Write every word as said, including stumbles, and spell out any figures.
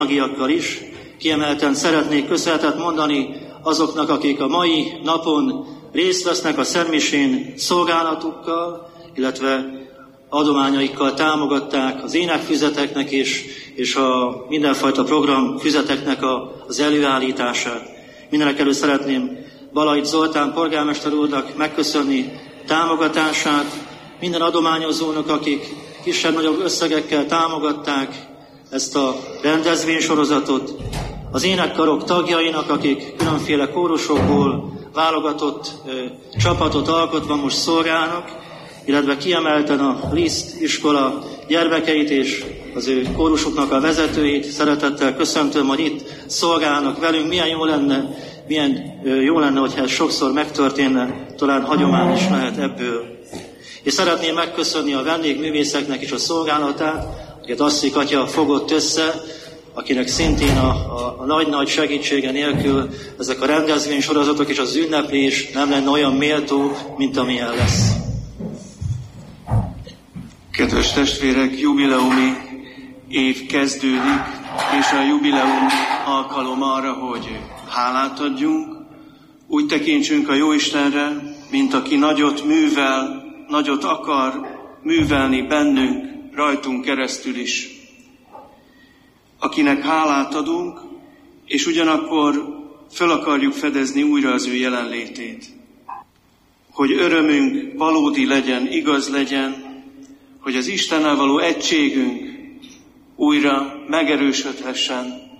anyagiakkal is. Kiemelten szeretnék köszönetet mondani azoknak, akik a mai napon részt vesznek a szentmisén szolgálatukkal, illetve adományaikkal támogatták az énekfüzeteknek és, és a mindenfajta programfüzeteknek a, az előállítását. Mindenekelőtt szeretném Balait Zoltán polgármester úrnak megköszönni támogatását, minden adományozónak, akik kisebb-nagyobb összegekkel támogatták ezt a rendezvénysorozatot, az énekkarok tagjainak, akik különféle kórusokból válogatott ö, csapatot alkotva most szolgálnak, illetve kiemelten a Liszt iskola gyermekeit és az ő kórusoknak a vezetőit szeretettel köszöntöm, hogy itt szolgálnak velünk. Milyen jó lenne, milyen ö, jó lenne, hogyha ez sokszor megtörténne, talán hagyomány is lehet ebből. És szeretném megköszönni a vendégművészeknek is a szolgálatát, akiket Asszik atya fogott össze, akinek szintén a, a, a nagy-nagy segítsége nélkül ezek a rendezvénysorozatok és az ünneplés nem lenne olyan méltó, mint amilyen lesz. Kedves testvérek, jubileumi év kezdődik, és a jubileum alkalom arra, hogy hálát adjunk, úgy tekintsünk a Jóistenre, mint aki nagyot művel, nagyot akar művelni bennünk, rajtunk keresztül is. Akinek hálát adunk, és ugyanakkor fel akarjuk fedezni újra az ő jelenlétét. Hogy örömünk valódi legyen, igaz legyen, hogy az Istennel való egységünk újra megerősödhessen,